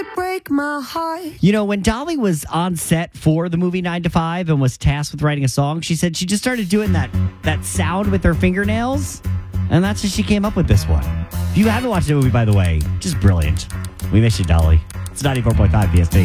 break my heart. You know, when Dolly was on set for the movie 9 to 5 and was tasked with writing a song, she said she just started doing that sound with her fingernails, and that's how she came up with this one. If you haven't watched the movie, by the way, just brilliant. We miss you, Dolly. It's 94.5 PSP.